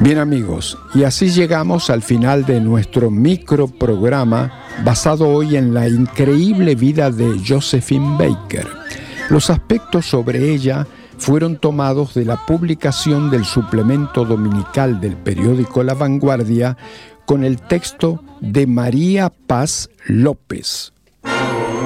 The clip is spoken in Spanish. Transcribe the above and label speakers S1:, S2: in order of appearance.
S1: Bien amigos, y así llegamos al final de nuestro microprograma basado hoy en la increíble vida de Josephine Baker. Los aspectos sobre ella fueron tomados de la publicación del suplemento dominical del periódico La Vanguardia con el texto de María Paz López.